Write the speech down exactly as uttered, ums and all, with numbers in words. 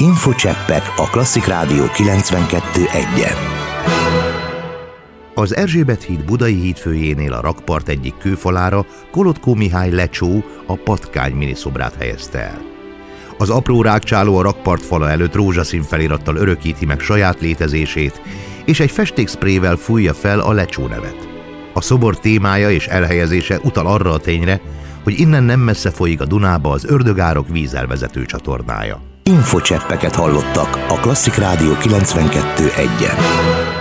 Infocseppek a Klasszik Rádió kilencvenkettő egyen. Az Erzsébet híd budai hídfőjénél a rakpart egyik kőfalára Kolodkó Mihály lecsó, a patkány miniszobrát helyezte el. Az apró rágcsáló a rakpart fala előtt rózsaszín felirattal örökíti meg saját létezését, és egy festékszprével fújja fel a lecsó nevet. A szobor témája és elhelyezése utal arra a tényre, hogy innen nem messze folyik a Dunába az Ördögárok vízelvezető csatornája. Infocseppeket hallottak a Klasszik Rádió kilencvenkettő egyen.